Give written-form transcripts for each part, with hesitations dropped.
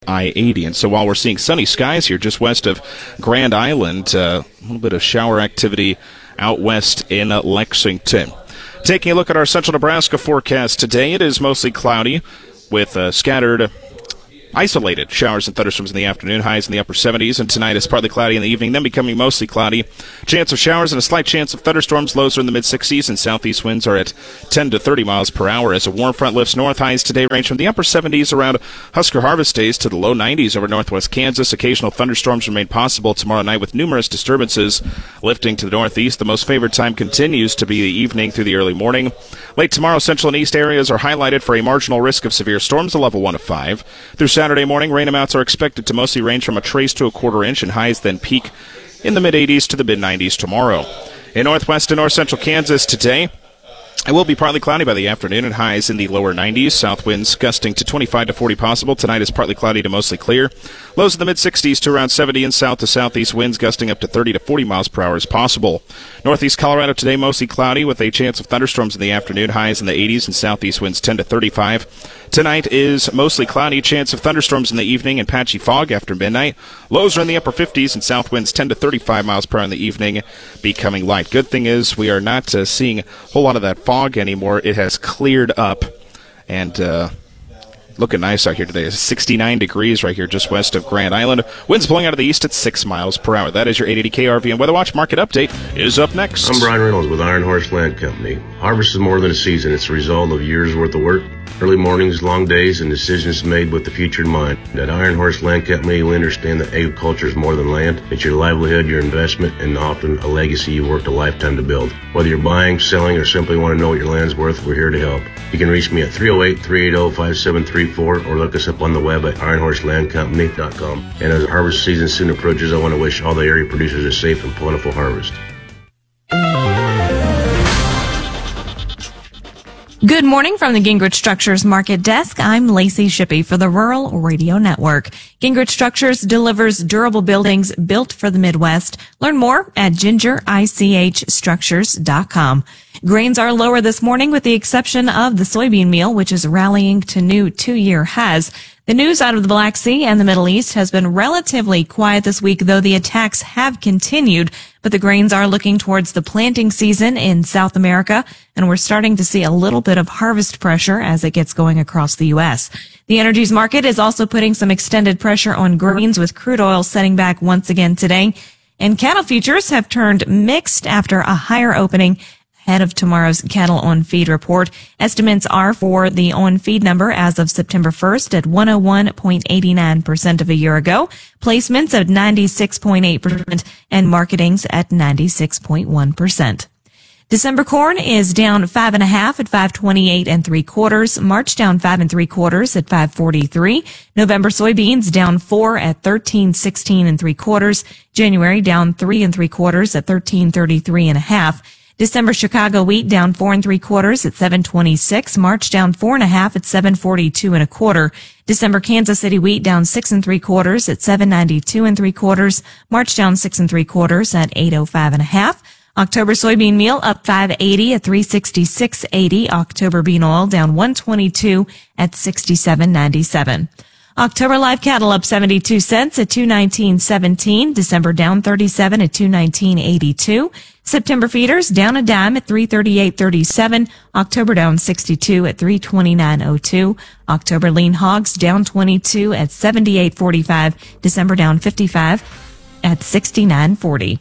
I-80. And so while we're seeing sunny skies here just west of Grand Island, a little bit of shower activity out west in Lexington. Taking a look at our central Nebraska forecast today, it is mostly cloudy with scattered isolated showers and thunderstorms in the afternoon, highs in the upper 70s, and tonight is partly cloudy in the evening, then becoming mostly cloudy. Chance of showers and a slight chance of thunderstorms. Lows are in the mid-60s, and southeast winds are at 10 to 30 miles per hour. As a warm front lifts north, highs today range from the upper 70s around Husker harvest days to the low 90s over northwest Kansas. Occasional thunderstorms remain possible tomorrow night with numerous disturbances lifting to the northeast. The most favored time continues to be the evening through the early morning. Late tomorrow, central and east areas are highlighted for a marginal risk of severe storms, a level 1 of 5. Through Saturday morning, rain amounts are expected to mostly range from a trace to a quarter inch, and highs then peak in the mid-80s to the mid-90s tomorrow. In northwest and north central Kansas today, it will be partly cloudy by the afternoon and highs in the lower 90s. South winds gusting to 25 to 40 possible. Tonight is partly cloudy to mostly clear. Lows in the mid-60s to around 70, and south to southeast winds gusting up to 30 to 40 miles per hour is possible. Northeast Colorado today mostly cloudy with a chance of thunderstorms in the afternoon. Highs in the 80s, and southeast winds 10 to 35. Tonight is mostly cloudy, chance of thunderstorms in the evening and patchy fog after midnight. Lows are in the upper 50s, and south winds 10 to 35 miles per hour in the evening, becoming light. Good thing is we are not seeing a whole lot of that fog anymore. It has cleared up, and looking nice out here today. It's 69 degrees right here just west of Grand Island. Winds blowing out of the east at 6 miles per hour. That is your 880 KRV and Weather Watch. Market Update is up next. I'm Brian Reynolds with Iron Horse Land Company. Harvest is more than a season. It's the result of years' worth of work, early mornings, long days, and decisions made with the future in mind. At Iron Horse Land Company, we understand that agriculture is more than land. It's your livelihood, your investment, and often a legacy you worked a lifetime to build. Whether you're buying, selling, or simply want to know what your land's worth, we're here to help. You can reach me at 308-380-5734 or look us up on the web at ironhorselandcompany.com. And as the harvest season soon approaches, I want to wish all the area producers a safe and plentiful harvest. Good morning from the Gingrich Structures Market Desk. I'm Lacey Shippey for the Rural Radio Network. Gingrich Structures delivers durable buildings built for the Midwest. Learn more at gingerichstructures.com. Grains are lower this morning with the exception of the soybean meal, which is rallying to new two-year highs. The news out of the Black Sea and the Middle East has been relatively quiet this week, though the attacks have continued. But the grains are looking towards the planting season in South America, and we're starting to see a little bit of harvest pressure as it gets going across the U.S. The energies market is also putting some extended pressure on grains, with crude oil setting back once again today. And cattle futures have turned mixed after a higher opening ahead of tomorrow's cattle on feed report. Estimates are for the on feed number as of September 1st at 101.89% of a year ago, placements at 96.8%, and marketings at 96.1%. December corn is down 5.5 at 528 3/4. March down 5 3/4 at 543. November soybeans down 4 at 1316 3/4. January down 3 3/4 at 1333.5. December Chicago wheat down 4 3/4 at 726. March down 4.5 at 742 1/4. December Kansas City wheat down 6 3/4 at 792 3/4. March down 6 3/4 at 805 1/2. October soybean meal up 5.80 at 366.80. October bean oil down 122 at 67.97. October live cattle up 72 cents at 219.17. December down 37 at 219.82. September feeders down a dime at 338.37. October down 62 at 329.02. October lean hogs down 22 at 78.45. December down 55 at 69.40.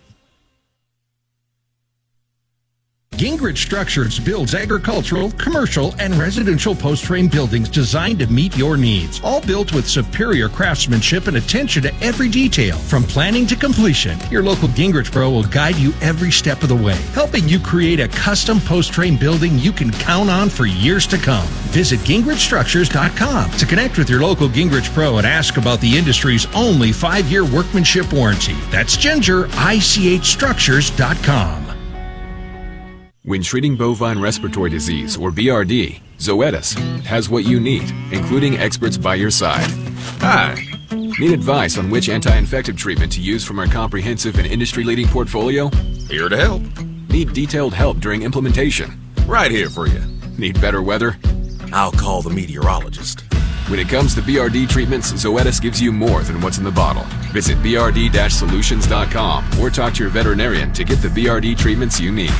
Gingrich Structures builds agricultural, commercial, and residential post-frame buildings designed to meet your needs. All built with superior craftsmanship and attention to every detail. From planning to completion, your local Gingrich Pro will guide you every step of the way, helping you create a custom post-frame building you can count on for years to come. Visit gingrichstructures.com to connect with your local Gingrich Pro and ask about the industry's only 5-year workmanship warranty. That's gingerichstructures.com. When treating bovine respiratory disease, or BRD, Zoetis has what you need, including experts by your side. Hi! Need advice on which anti-infective treatment to use from our comprehensive and industry-leading portfolio? Here to help. Need detailed help during implementation? Right here for you. Need better weather? I'll call the meteorologist. When it comes to BRD treatments, Zoetis gives you more than what's in the bottle. Visit brd-solutions.com or talk to your veterinarian to get the BRD treatments you need.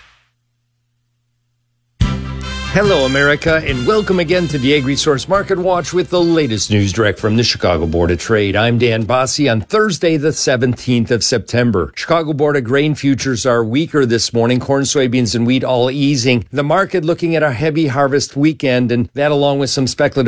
Hello, America, and welcome again to the AgriSource Market Watch with the latest news direct from the Chicago Board of Trade. I'm Dan Bossie on Thursday, the 17th of September. Chicago Board of Grain futures are weaker this morning. Corn, soybeans, and wheat all easing. The market looking at a heavy harvest weekend, and that along with some speculative